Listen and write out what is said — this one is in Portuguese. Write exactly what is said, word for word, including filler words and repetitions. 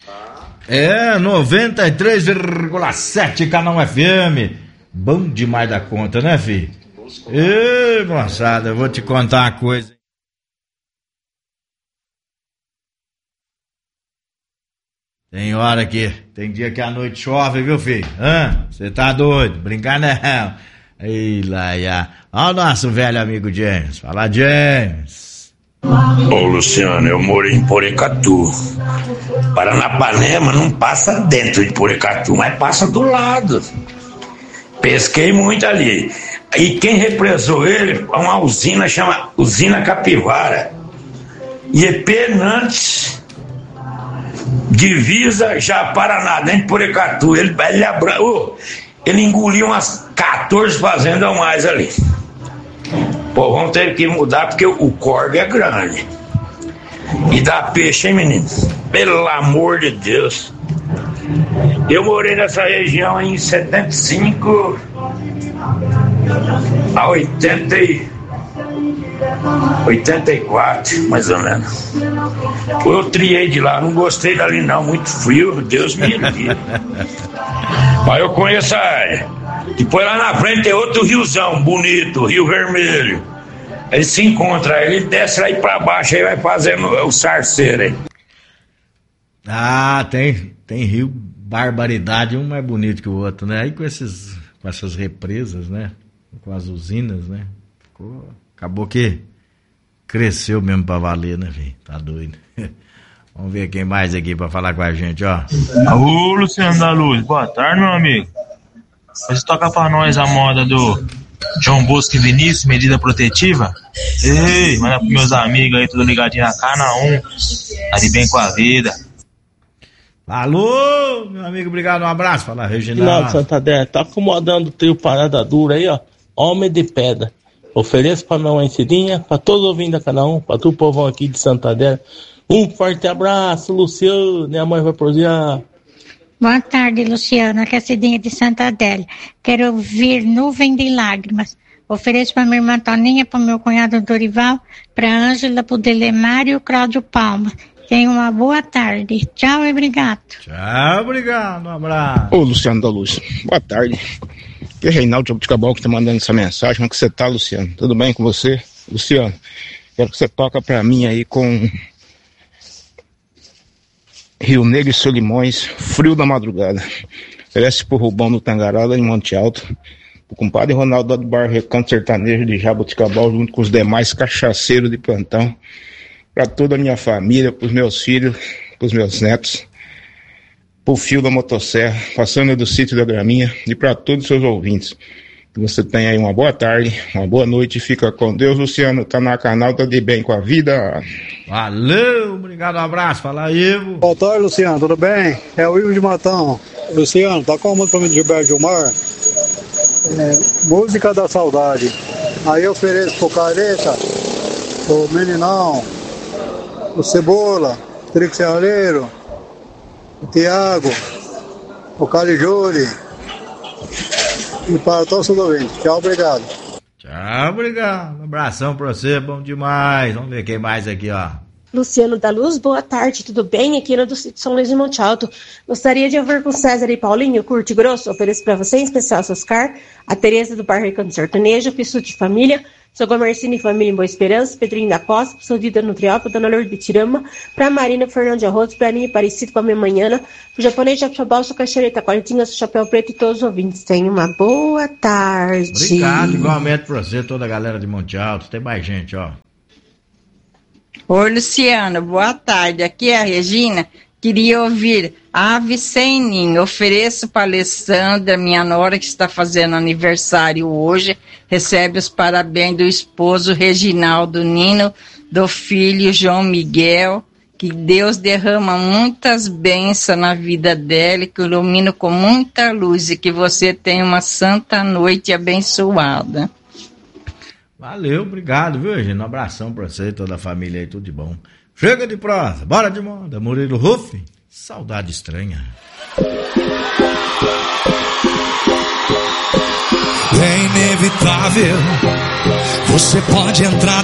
É, noventa e três vírgula sete, Canal F M. Bom demais da conta, né, filho? Ê, moçada, eu vou te contar uma coisa. Tem hora que, tem dia que a noite chove, viu, filho? Hã? Você tá doido? Brincar não. Ei, lá, já. Olha o nosso velho amigo James. Fala, James. Ô, Luciano, eu moro em Porecatu. Paranapanema não passa dentro de Porecatu, mas passa do lado. Pesquei muito ali. E quem represou ele é uma usina, chama Usina Capivara. E é Penantes, divisa já Paraná, dentro de Porecatu. Ele, ele, abra... oh, ele engoliu umas quatorze fazendas ou mais ali. Pô, vamos ter que mudar porque o corgo é grande. E dá peixe, hein, menino? Pelo amor de Deus. Eu morei nessa região em setenta e cinco a oitenta e oitenta e quatro, mais ou menos. Eu triei de lá, não gostei dali não, muito frio, Deus me livre. Mas eu conheço a área. Depois lá na frente tem outro riozão bonito, Rio Vermelho. Ele se encontra, ele desce aí pra baixo, aí vai fazendo o sarceiro aí. Ah, tem, tem rio, barbaridade, um mais bonito que o outro, né? Aí com, esses, com essas represas, né? Com as usinas, né? Ficou, acabou que cresceu mesmo pra valer, né, filho? Tá doido. Vamos ver quem mais aqui pra falar com a gente, ó. Ô, Luciano da Luz, boa tarde, meu amigo. Você toca pra nós a moda do João Bosco e Vinícius, medida protetiva? Ei, manda pros meus amigos aí, tudo ligadinho na Cana um. Tá de bem com a vida. Alô, meu amigo, obrigado, um abraço. Fala, Reginaldo. Final de Santander, tá acomodando o trio Parada Dura aí, ó. Homem de Pedra. Ofereço pra não uma encidinha, pra todos ouvindo da Cana um, pra todo o povão aqui de Santander. Um forte abraço, Luciano. Minha mãe vai prosear. Boa tarde, Luciana, aqui é a Cidinha de Santa Adélia. Quero ouvir Nuvem de Lágrimas. Ofereço para minha irmã Toninha, para meu cunhado Dorival, para Ângela, para o Delemar e o Cláudio Palma. Tenha uma boa tarde. Tchau e obrigado. Tchau, obrigado. Um abraço. Ô, Luciano da Luz, boa tarde. Aqui é Reinaldo de Jabuticabal que tá mandando essa mensagem. Como que você tá, Luciano? Tudo bem com você? Luciano, quero que você toca pra mim aí com Rio Negro e Solimões, Frio da Madrugada. Oferece pro Rubão do Tangarada, em Monte Alto. O compadre Ronaldo do Bar Recanto Sertanejo de Jabuticabal, junto com os demais cachaceiros de plantão. Para toda a minha família, pros meus filhos, pros meus netos. Pro Fio da Motosserra, passando do Sítio da Graminha. E para todos os seus ouvintes. Que você tenha aí uma boa tarde, uma boa noite. Fica com Deus, Luciano. Tá na canal, tá de bem com a vida. Valeu, obrigado, um abraço. Fala aí, Ivo. Boa tarde, Luciano, tudo bem? É o Ivo de Matão. Luciano, tá com a música pra mim de Gilberto Gilmar? É, Música da Saudade. Aí eu ofereço pro Careta, pro Meninão, o Cebola, o Trico Serralheiro, o Tiago, o Calijuri. E para todos os ouvintes. Tchau, obrigado. Tchau, obrigado. Um abração pra você, bom demais. Vamos ver quem mais aqui, ó. Luciano da Luz, boa tarde, tudo bem? Aqui no do São Luís de Monte Alto. Gostaria de ouvir com César e Paulinho, Curto e Grosso. Ofereço para você, em especial, Oscar, a Tereza do Bar Recanto Sertanejo, Pissu de Família, seu Gomercini e Família em Boa Esperança, Pedrinho da Costa, seu Dida Nutrial, Dona Lourdes de Tirama, pra Marina Fernando de Arroz, pra Aninha Parecido com a minha manhã, pro Japonês de Chapéu, sua Caixereta, Quartinha, seu Chapéu Preto e todos os ouvintes. Tenham uma boa tarde. Obrigado, igualmente pra você, toda a galera de Monte Alto. Tem mais gente, ó. Oi, Luciano, boa tarde. Aqui é a Regina. Queria ouvir Ave Sem Ninho. Ofereço para a Alessandra, minha nora, que está fazendo aniversário hoje. Recebe os parabéns do esposo Reginaldo Nino, do filho João Miguel. Que Deus derrama muitas bênçãos na vida dela, que ilumina com muita luz e que você tenha uma santa noite abençoada. Valeu, obrigado, viu, gente? Um abração pra você e toda a família aí, tudo de bom. Chega de prosa, bora de moda. Murilo Ruff, Saudade Estranha. É inevitável, você pode entrar